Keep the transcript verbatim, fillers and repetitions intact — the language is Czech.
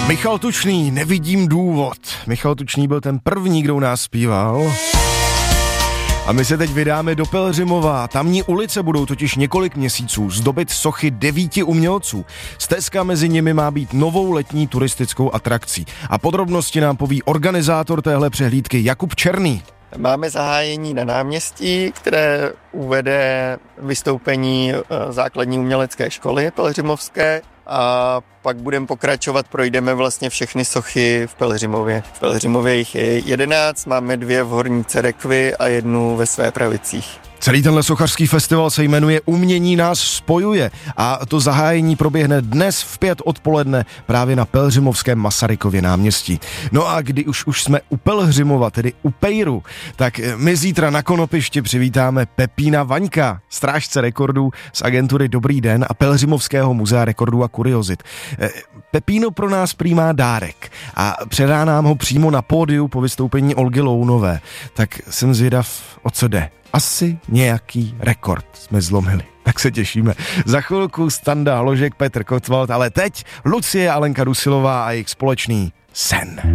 Michal Tučný, Nevidím důvod. Michal Tučný byl ten první, kdo u nás zpíval. A my se teď vydáme do Pelhřimova. Tamní ulice budou totiž několik měsíců zdobit sochy devíti umělců. Stezka mezi nimi má být novou letní turistickou atrakcí. A podrobnosti nám poví organizátor téhle přehlídky Jakub Černý. Máme zahájení na náměstí, které uvede vystoupení základní umělecké školy pelhřimovské a pak budeme pokračovat, projdeme vlastně všechny sochy v Pelhřimově. V Pelhřimově jich je jedenáct, máme dvě v Horní Cerekvi a jednu ve Svépravicích. Celý tenhle sochařský festival se jmenuje Umění nás spojuje a to zahájení proběhne dnes v pět odpoledne právě na pelhřimovském Masarykově náměstí. No a když už, už jsme u Pelhřimova, tedy u Pejru, tak my zítra na konopišti přivítáme Pepína Vaňka, strážce rekordů z agentury Dobrý den a Pelhřimovského muzea rekordů a kuriozit. Pepíno pro nás prý má dárek a předá nám ho přímo na pódiu po vystoupení Olgy Lounové. Tak jsem zvědav, o co jde. Asi nějaký rekord jsme zlomili. Tak se těšíme. Za chvilku Standa Hložek, Petr Kocvald, ale teď Lucie Alenka Dusilová a jejich společný Sen.